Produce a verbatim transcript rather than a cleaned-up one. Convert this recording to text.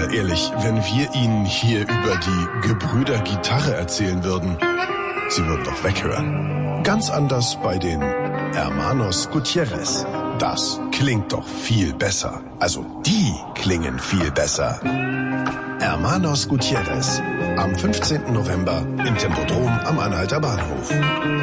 Aber ehrlich, wenn wir Ihnen hier über die Gebrüder Gitarre erzählen würden, Sie würden doch weghören. Ganz anders bei den Hermanos Gutierrez. Das klingt doch viel besser. Also die klingen viel besser. Hermanos Gutierrez. Am fünfzehnten November im Tempodrom am Anhalter Bahnhof.